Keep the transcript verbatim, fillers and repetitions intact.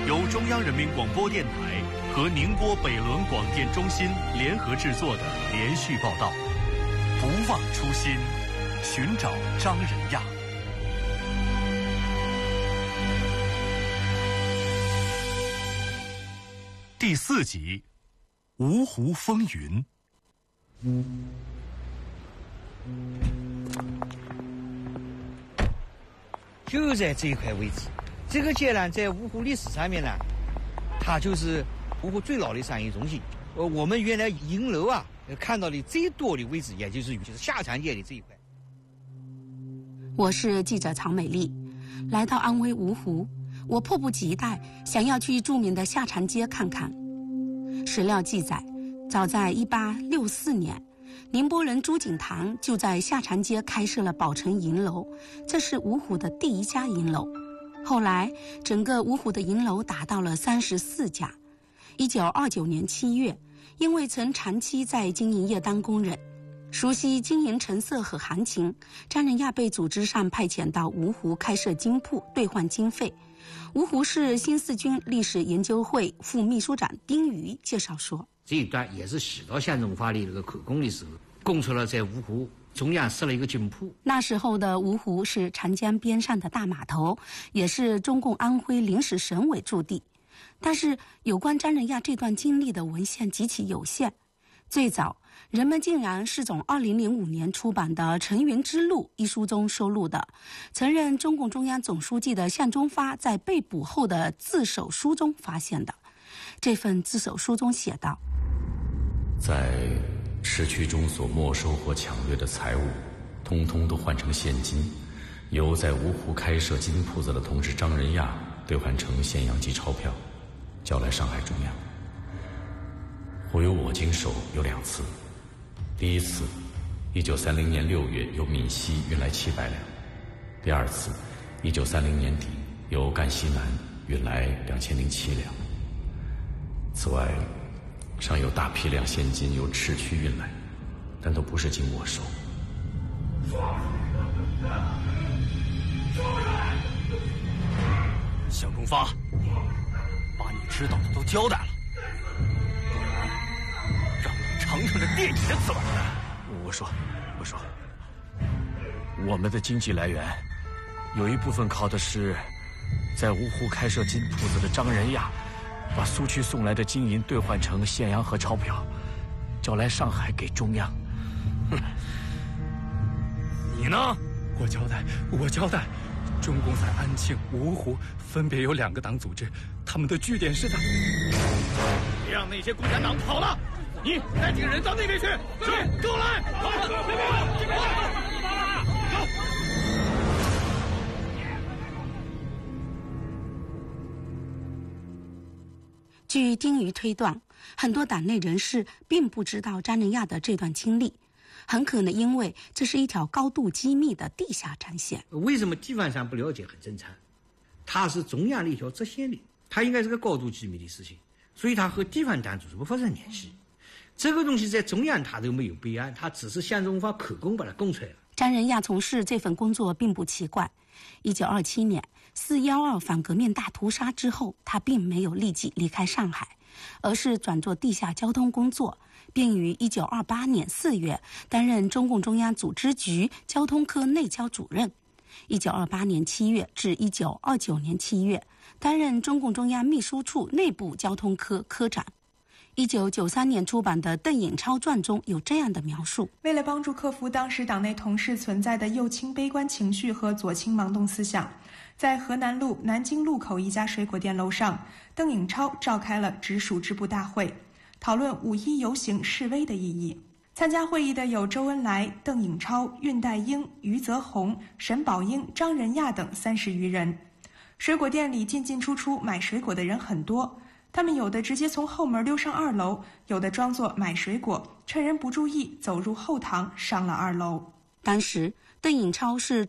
由中央人民广播电台和宁波北仑广电中心联合制作的连续报道。不忘初心，寻找张仁亚。第四集，芜湖风云。 就在这一块位置，这个街呢，在芜湖历史上面呢，它就是芜湖最老的商业中心。呃，我们原来银楼啊，看到的最多的位置，也就是就是下长街的这一块。 我是记者曹美丽，来到安徽芜湖，我迫不及待想要去著名的下长街看看。史料记载，早在一八六四年，宁波人朱景堂就在下长街开设了宝成银楼，这是芜湖的第一家银楼。后来，整个芜湖的银楼达到了三十四家。一九二九年七月，因为曾长期在经营业当工人，熟悉经营成色和行情，张仁亚被组织上派遣到芜湖开设金铺兑换经费。芜湖市新四军历史研究会副秘书长丁瑜介绍说， 这一段也是洗到县政府的这个口供的时候，供出了在芜湖中央设了一个金铺。 那时候的芜湖是长江边上的大码头，也是中共安徽临时省委驻地。但是有关张仁亚这段经历的文献极其有限，最早人们竟然是从二零零五年出版的《陈云之路》一书中收录的，曾任中共中央总书记的向忠发在被捕后的自首书中发现的。这份自首书中写道， 在市区中所没收或抢掠的财物，通通都换成现金，由在芜湖开设金铺子的同志张仁亚兑换成现洋及钞票，交来上海中央。或由我经手有两次，第一次一九三零年六月由闽西运来七百两，第二次一九三零年底由赣西南运来两千零七两。此外，尚有大批量现金由市区运来，但都不是经我手。 向忠发，把你知道的都交代了，不然让你尝尝这垫底的滋味。 我说，我说，我们的经济来源有一部分靠的是在芜湖开设金铺子的张仁亚把苏区送来的金银兑换成现洋和钞票，交来上海给中央。 哼，你呢？ 我交代，我交代，中共在安庆、芜湖分别有两个党组织，他们的据点是在。 别让那些共产党跑了！你带几个人到那边去，去，跟我来！好，别别别别走！ 据丁瑜推断，很多党内人士并不知道张仁亚的这段经历，很可能因为这是一条高度机密的地下战线。 为什么地方上不了解很正常，它是中央的一条直线的，它应该是个高度机密的事情，所以它和地方党组织不发生联系。这个东西在中央它都没有备案，它只是向忠发口供把它供出来了。 张仁亚从事这份工作并不奇怪。一九二七年四一二反革命大屠杀之后，他并没有立即离开上海，而是转做地下交通工作，并于一九二八年四月担任中共中央组织局交通科内交主任。一九二八年七月至一九二九年七月担任中共中央秘书处内部交通科科长。一九九三年出版的《邓颖超传》中有这样的描述： 为了帮助克服当时党内同事存在的右倾悲观情绪和左倾盲动思想，在河南路南京路口一家水果店楼上，邓颖超召开了直属支部大会，讨论五一游行示威的意义。参加会议的有周恩来、邓颖超、恽代英、余则红、沈宝英、张仁亚等三十余人。水果店里进进出出买水果的人很多，他们有的直接从后门溜上二楼，有的装作买水果，趁人不注意走入后堂上了二楼。 当时邓颖超是